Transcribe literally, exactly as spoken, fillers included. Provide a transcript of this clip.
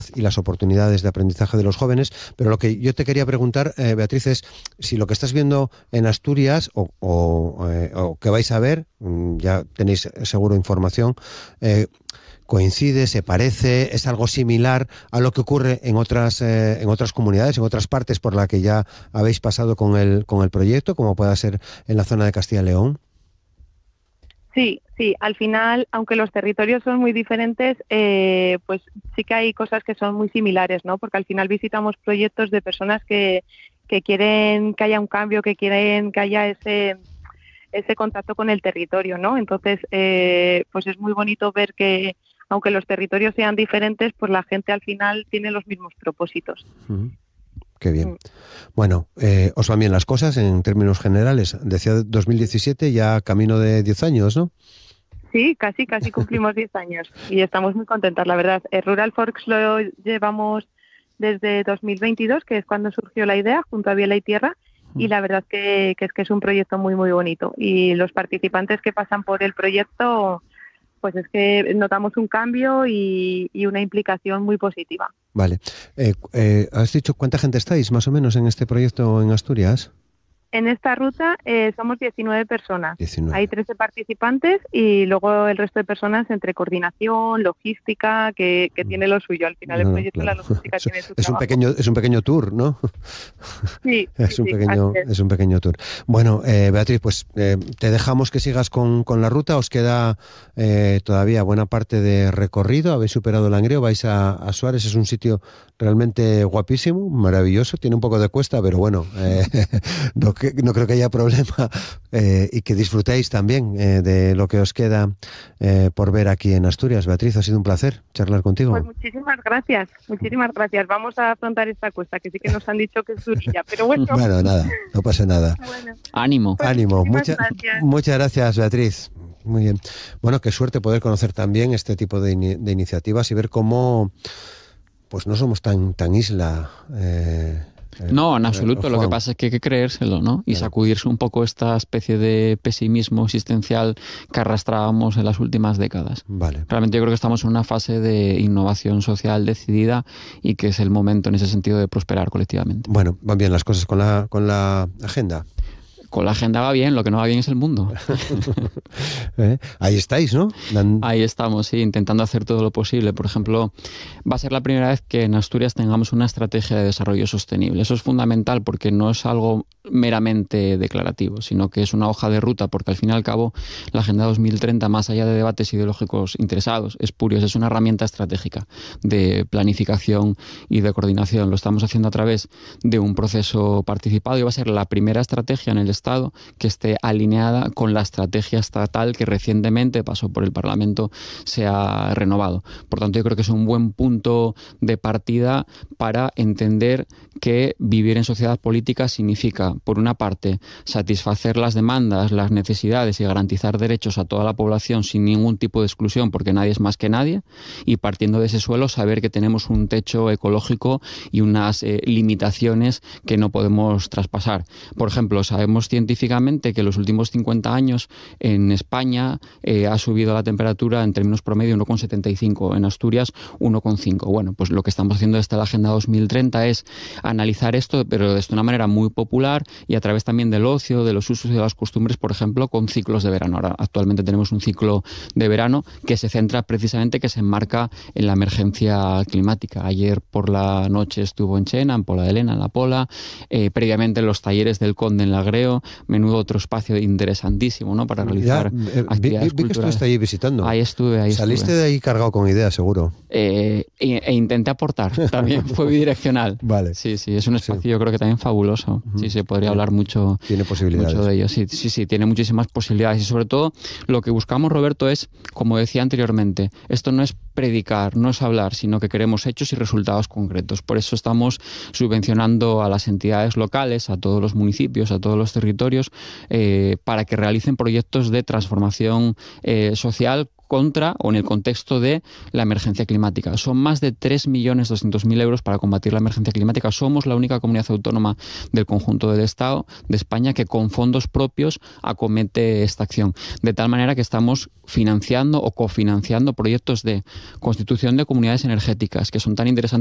y las oportunidades de aprendizaje de los jóvenes, pero lo que yo te quería preguntar, eh, Beatriz, es si lo que estás viendo en Asturias o, o, eh, o que vais a ver, ya tenéis seguro información, eh, coincide, se parece, es algo similar a lo que ocurre en otras eh, en otras comunidades, en otras partes por la que ya habéis pasado con el con el proyecto, como pueda ser en la zona de Castilla y León. Sí, sí, al final, aunque los territorios son muy diferentes, eh, pues sí que hay cosas que son muy similares, ¿no? Porque al final visitamos proyectos de personas que, que quieren que haya un cambio, que quieren que haya ese ese contacto con el territorio, ¿no? Entonces, eh, pues es muy bonito ver que, aunque los territorios sean diferentes, pues la gente al final tiene los mismos propósitos. Uh-huh. Qué bien. Bueno, eh, os van bien las cosas en términos generales. Decía dos mil diecisiete, ya camino de diez años, ¿no? Sí, casi, casi cumplimos diez años y estamos muy contentas, la verdad. El Rural Forks lo llevamos desde dos mil veintidós, que es cuando surgió la idea, junto a Biela y Tierra, y la verdad que, que es que es un proyecto muy, muy bonito. Y los participantes que pasan por el proyecto, pues es que notamos un cambio y, y una implicación muy positiva. Vale. Eh, eh, ¿Has dicho cuánta gente estáis más o menos en este proyecto en Asturias? En esta ruta eh, somos diecinueve personas. diecinueve. Hay trece participantes y luego el resto de personas entre coordinación, logística, que, que tiene lo suyo. Al final no, el proyecto, claro. La logística es, tiene su es trabajo. Un pequeño, es un pequeño tour, ¿no? Sí, es, sí, un sí, pequeño, es. es un pequeño tour. Bueno, eh, Beatriz, pues eh, te dejamos que sigas con, con la ruta. Os queda eh, todavía buena parte de recorrido. Habéis superado el Langreo, vais a, a Suárez. Es un sitio realmente guapísimo, maravilloso. Tiene un poco de cuesta, pero bueno, eh, no, que, no creo que haya problema. Eh, y que disfrutéis también eh, de lo que os queda eh, por ver aquí en Asturias. Beatriz, ha sido un placer charlar contigo. Pues muchísimas gracias, muchísimas gracias. Vamos a afrontar esta cuesta, que sí que nos han dicho que es durilla, pero bueno. Bueno, nada, no pasa nada. Bueno, ánimo. pues Ánimo. Mucha, gracias. Muchas gracias, Beatriz. Muy bien. Bueno, qué suerte poder conocer también este tipo de, in- de iniciativas y ver cómo pues no somos tan, tan isla. Eh, No, en absoluto. eh, Lo que Juan. pasa es que hay que creérselo, ¿no? Y Claro. sacudirse un poco esta especie de pesimismo existencial que arrastrábamos en las últimas décadas. Vale. Realmente yo creo que estamos en una fase de innovación social decidida y que es el momento en ese sentido de prosperar colectivamente. Bueno, van bien las cosas con la, con la agenda. Con la agenda va bien, lo que no va bien es el mundo. ¿Eh? Ahí estáis, ¿no? Dan... Ahí estamos, sí, intentando hacer todo lo posible. Por ejemplo, va a ser la primera vez que en Asturias tengamos una estrategia de desarrollo sostenible. Eso es fundamental porque no es algo meramente declarativo, sino que es una hoja de ruta, porque al fin y al cabo la Agenda dos mil treinta, más allá de debates ideológicos interesados, espurios, es una herramienta estratégica de planificación y de coordinación. Lo estamos haciendo a través de un proceso participado y va a ser la primera estrategia en el Estado que esté alineada con la estrategia estatal que recientemente pasó por el Parlamento, se ha renovado. Por tanto, yo creo que es un buen punto de partida para entender que vivir en sociedad política significa, por una parte, satisfacer las demandas, las necesidades y garantizar derechos a toda la población sin ningún tipo de exclusión, porque nadie es más que nadie, y partiendo de ese suelo saber que tenemos un techo ecológico y unas eh, limitaciones que no podemos traspasar. Por ejemplo, sabemos científicamente que en los últimos cincuenta años en España eh, ha subido la temperatura en términos promedio uno coma setenta y cinco, en Asturias uno coma cinco. Bueno, pues lo que estamos haciendo desde la Agenda dos mil treinta es analizar esto, pero de una manera muy popular y a través también del ocio, de los usos y de las costumbres, por ejemplo, con ciclos de verano. Ahora, actualmente tenemos un ciclo de verano que se centra precisamente, que se enmarca en la emergencia climática. Ayer por la noche estuvo en Chena, en Pola de Lena, en La Pola, eh, previamente en los talleres del Conde en Lagreo, menudo otro espacio interesantísimo, ¿no?, para realizar ya, eh, actividades vi, vi que culturales. estuviste ahí visitando. Ahí estuve, ahí Saliste estuve. de ahí cargado con ideas, seguro. Eh, e, e intenté aportar, también fue bidireccional. Vale. Sí, sí, es un espacio Sí. yo creo que también fabuloso. Ujú. Sí, se podría hablar mucho, Tiene posibilidades. mucho de ello. Sí, sí, sí, tiene muchísimas posibilidades y sobre todo lo que buscamos, Roberto, es, como decía anteriormente, esto no es predicar, no es hablar, sino que queremos hechos y resultados concretos. Por eso estamos subvencionando a las entidades locales, a todos los municipios, a todos los territorios, eh, para que realicen proyectos de transformación eh, social contra o en el contexto de la emergencia climática. Son más de tres millones doscientos mil euros para combatir la emergencia climática. Somos la única comunidad autónoma del conjunto del Estado de España que con fondos propios acomete esta acción. De tal manera que estamos financiando o cofinanciando proyectos de constitución de comunidades energéticas que son tan interesantes